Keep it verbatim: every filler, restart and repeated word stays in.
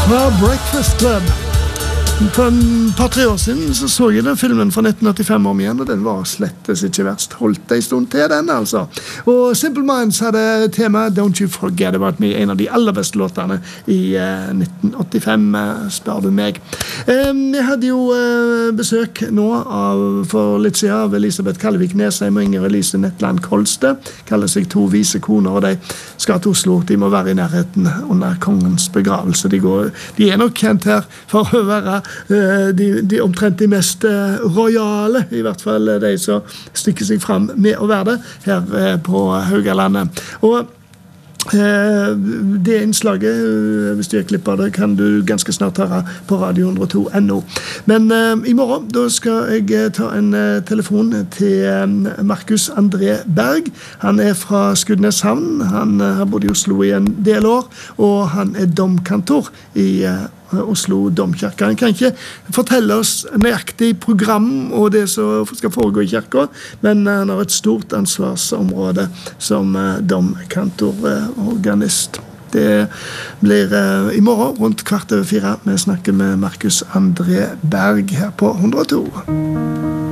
fra Breakfast Club. For en par-tre år siden så, så jeg den filmen fra nitten åttifem om igjen, og den var slettes ikke verst. Holdt en stund til den, altså. Og Simple Minds hadde tema Don't You Forget About Me, en av de aller beste låtene i uh, nitten åttifem, uh, spør du meg. Um, jeg hadde jo uh, besøk nå av, for litt siden av Elisabeth Kallevik Nesheim og Inger Elise Netland Kolste. Kaller seg To vise koner, og de skal til Oslo. De må være i nærheten under kongens begravelse. De, går, de er nok kjent her for å være De, de omtrent de mest rojale, i hvert fall de som stikker seg fram med å være det her på Haugalandet. Og det innslaget, hvis du er klipp av det, kan du ganske snart høre på radio hundre og to punktum no. Men uh, i morgen da skal jeg ta en uh, telefon til um, Markus André Berg. Han er fra Skudeneshavn. Han uh, har bodd i Oslo i en del år, og han er domkantor i uh, Oslo domkirke. Han kan ikke fortelle oss nøyaktig program og det som skal foregå i kirka, men han har et stort ansvarsområde som domkantororganist. Det blir i morgen rundt kvart over fire. Vi snakker med Markus André Berg her på hundre og to.